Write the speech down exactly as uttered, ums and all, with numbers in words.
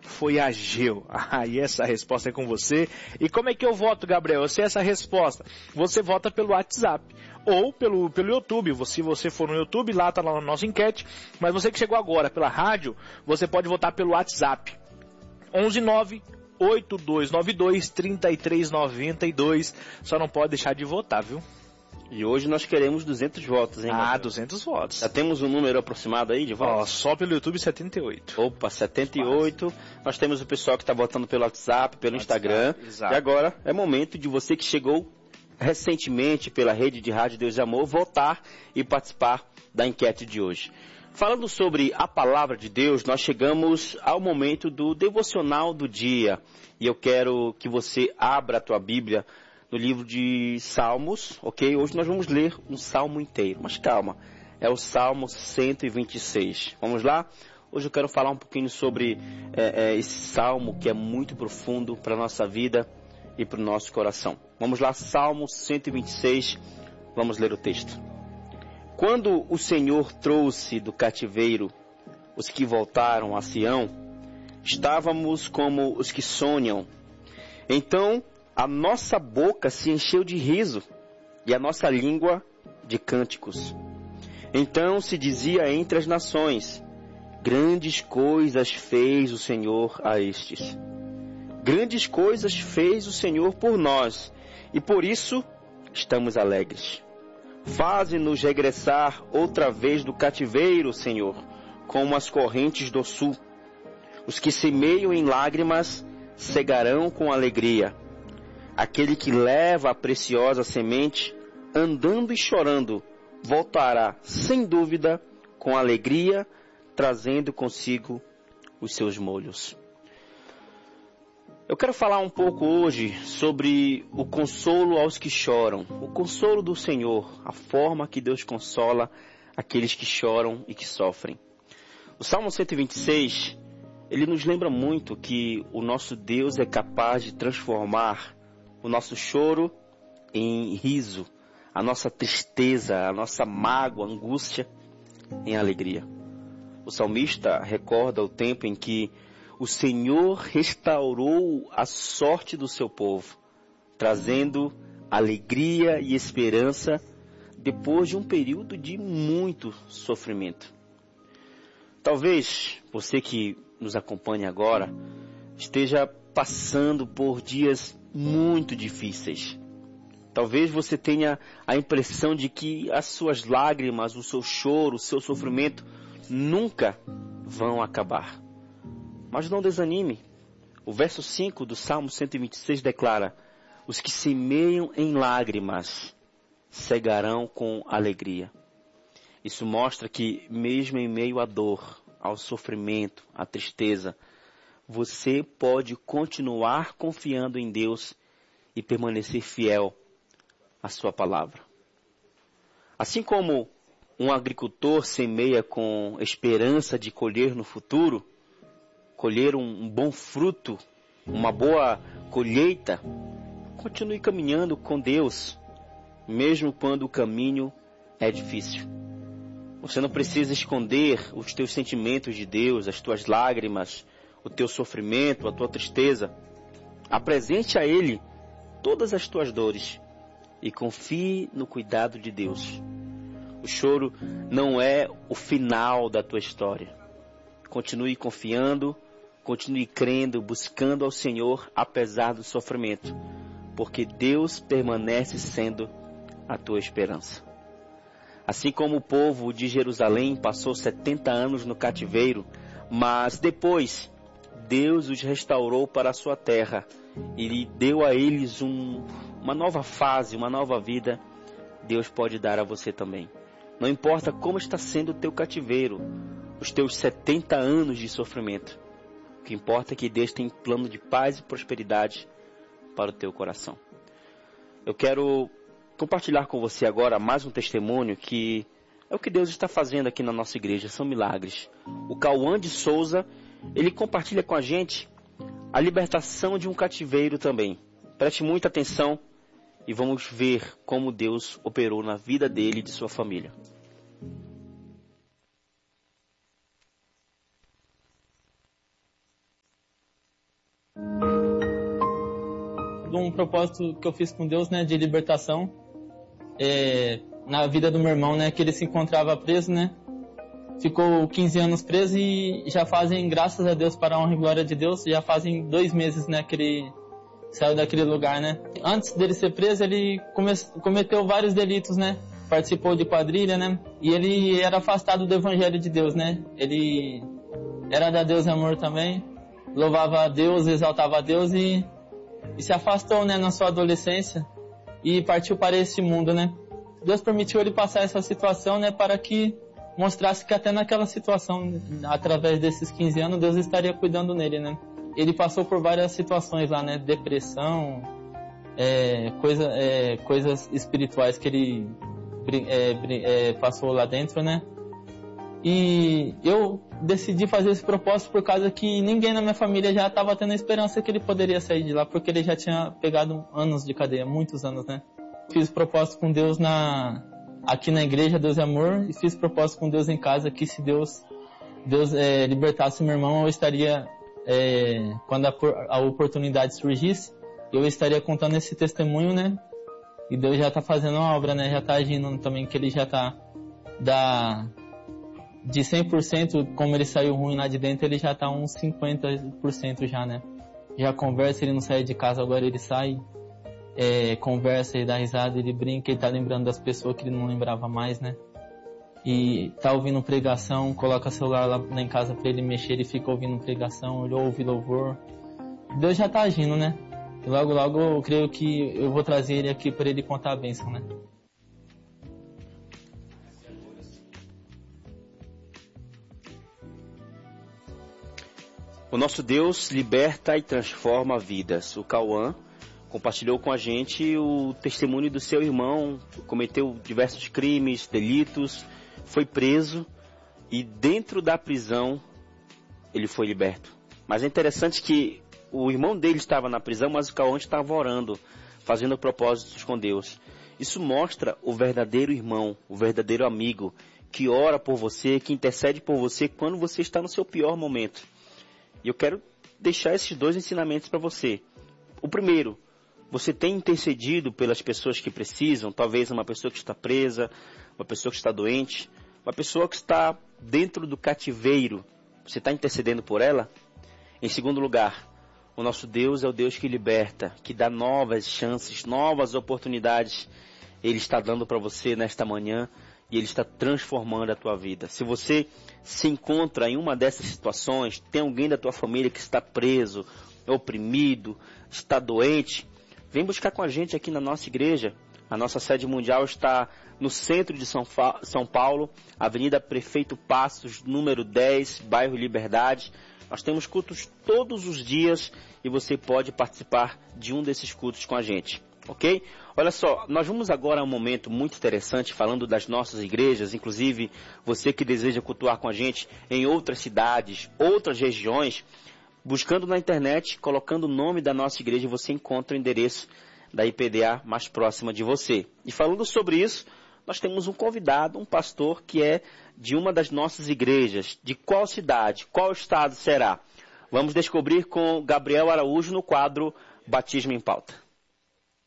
foi Ageu. Ah, e essa resposta é com você. E como é que eu voto, Gabriel? Eu sei essa resposta. Você vota pelo WhatsApp ou pelo, pelo YouTube. Se você for no YouTube, lá está na nossa enquete. Mas você que chegou agora pela rádio, você pode votar pelo WhatsApp. onze nove oito dois nove dois três três nove dois. Só não pode deixar de votar, viu? E hoje nós queremos duzentos votos, hein? Ah, Gabriel? duzentos votos. Já temos um número aproximado aí de votos? Ó, só pelo YouTube setenta e oito. Opa, setenta e oito. Quase. Nós temos o pessoal que está votando pelo WhatsApp, pelo WhatsApp, Instagram. Exato. E agora é momento de você que chegou recentemente pela rede de Rádio Deus e Amor votar e participar da enquete de hoje. Falando sobre a palavra de Deus, nós chegamos ao momento do devocional do dia. E eu quero que você abra a tua Bíblia no livro de Salmos, ok? Hoje nós vamos ler um salmo inteiro, mas calma, é o Salmo cento e vinte e seis. Vamos lá? Hoje eu quero falar um pouquinho sobre é, é, esse salmo que é muito profundo para a nossa vida e para o nosso coração. Vamos lá, Salmo cento e vinte e seis, vamos ler o texto. Quando o Senhor trouxe do cativeiro os que voltaram a Sião, estávamos como os que sonham. Então a nossa boca se encheu de riso e a nossa língua de cânticos. Então se dizia entre as nações: grandes coisas fez o Senhor a estes. Grandes coisas fez o Senhor por nós, e por isso estamos alegres. Faze-nos regressar outra vez do cativeiro, Senhor, como as correntes do sul. Os que semeiam em lágrimas cegarão com alegria. Aquele que leva a preciosa semente, andando e chorando, voltará, sem dúvida, com alegria, trazendo consigo os seus molhos. Eu quero falar um pouco hoje sobre o consolo aos que choram, o consolo do Senhor, a forma que Deus consola aqueles que choram e que sofrem. O Salmo cento e vinte e seis, ele nos lembra muito que o nosso Deus é capaz de transformar o nosso choro em riso, a nossa tristeza, a nossa mágoa, angústia em alegria. O salmista recorda o tempo em que o Senhor restaurou a sorte do seu povo, trazendo alegria e esperança depois de um período de muito sofrimento. Talvez você que nos acompanha agora esteja passando por dias muito difíceis. Talvez você tenha a impressão de que as suas lágrimas, o seu choro, o seu sofrimento nunca vão acabar. Mas não desanime. O verso cinco do Salmo cento e vinte e seis declara: os que semeiam em lágrimas cegarão com alegria. Isso mostra que mesmo em meio à dor, ao sofrimento, à tristeza, você pode continuar confiando em Deus e permanecer fiel à sua palavra. Assim como um agricultor semeia com esperança de colher no futuro, colher um, um bom fruto, uma boa colheita, continue caminhando com Deus, mesmo quando o caminho é difícil. Você não precisa esconder os teus sentimentos de Deus, as tuas lágrimas, o teu sofrimento, a tua tristeza. Apresente a Ele todas as tuas dores e confie no cuidado de Deus. O choro não é o final da tua história. Continue confiando, continue crendo, buscando ao Senhor apesar do sofrimento, porque Deus permanece sendo a tua esperança. Assim como o povo de Jerusalém passou setenta anos no cativeiro, mas depois Deus os restaurou para a sua terra e deu a eles um, uma nova fase, uma nova vida. Deus pode dar a você também. Não importa como está sendo o teu cativeiro, os teus setenta anos de sofrimento. O que importa é que Deus tem plano de paz e prosperidade para o teu coração. Eu quero compartilhar com você agora mais um testemunho que é o que Deus está fazendo aqui na nossa igreja. São milagres. O Cauã de Souza, ele compartilha com a gente a libertação de um cativeiro também. Preste muita atenção e vamos ver como Deus operou na vida dele e de sua família. de um propósito que eu fiz com Deus, né, de libertação, é, na vida do meu irmão, né, que ele se encontrava preso, né, ficou quinze anos preso e já fazem, graças a Deus, para a honra e glória de Deus, já fazem dois meses, né, que ele saiu daquele lugar, né. Antes dele ser preso, ele come- cometeu vários delitos, né, participou de quadrilha, né, e ele era afastado do evangelho de Deus, né, ele era da Deus Amor também, louvava a Deus, exaltava a Deus e, e se afastou, né, na sua adolescência e partiu para este mundo, né. Deus permitiu ele passar essa situação, né, para que mostrasse que até naquela situação, através desses quinze anos, Deus estaria cuidando nele, né. Ele passou por várias situações lá, né, depressão, é, coisa, é, coisas espirituais que ele é, é, passou lá dentro, né. E eu decidi fazer esse propósito por causa que ninguém na minha família já estava tendo a esperança que ele poderia sair de lá, porque ele já tinha pegado anos de cadeia, muitos anos, né. Fiz propósito com Deus na, aqui na igreja, Deus é Amor, e fiz propósito com Deus em casa, que se Deus, Deus é, libertasse meu irmão, eu estaria, é, quando a, a oportunidade surgisse, eu estaria contando esse testemunho, né, e Deus já está fazendo a obra, né, já está agindo também, que ele já está da... de cem por cento, como ele saiu ruim lá de dentro, ele já tá uns cinquenta por cento já, né? Já conversa, ele não sai de casa, agora ele sai, é, conversa, ele dá risada, ele brinca, ele tá lembrando das pessoas que ele não lembrava mais, né? E tá ouvindo pregação, coloca o celular lá, lá em casa pra ele mexer, ele fica ouvindo pregação, ele ouve louvor. Deus já tá agindo, né? E logo, logo eu creio que eu vou trazer ele aqui pra ele contar a bênção, né? O nosso Deus liberta e transforma vidas. O Cauã compartilhou com a gente o testemunho do seu irmão, cometeu diversos crimes, delitos, foi preso e dentro da prisão ele foi liberto. Mas é interessante que o irmão dele estava na prisão, mas o Cauã estava orando, fazendo propósitos com Deus. Isso mostra o verdadeiro irmão, o verdadeiro amigo, que ora por você, que intercede por você quando você está no seu pior momento. E eu quero deixar esses dois ensinamentos para você. O primeiro, você tem intercedido pelas pessoas que precisam, talvez uma pessoa que está presa, uma pessoa que está doente, uma pessoa que está dentro do cativeiro. Você está intercedendo por ela? Em segundo lugar, o nosso Deus é o Deus que liberta, que dá novas chances, novas oportunidades. Ele está dando para você nesta manhã e Ele está transformando a tua vida. Se você se encontra em uma dessas situações, tem alguém da tua família que está preso, oprimido, está doente, vem buscar com a gente aqui na nossa igreja. A nossa sede mundial está no centro de São, Fa- São Paulo, Avenida Prefeito Passos, número dez, bairro Liberdade. Nós temos cultos todos os dias e você pode participar de um desses cultos com a gente. Ok? Olha só, nós vamos agora a um momento muito interessante falando das nossas igrejas, inclusive você que deseja cultuar com a gente em outras cidades, outras regiões, buscando na internet, colocando o nome da nossa igreja, você encontra o endereço da I P D A mais próxima de você. E falando sobre isso, nós temos um convidado, um pastor que é de uma das nossas igrejas. De qual cidade, qual estado será? Vamos descobrir com Gabriel Araújo no quadro Batismo em Pauta.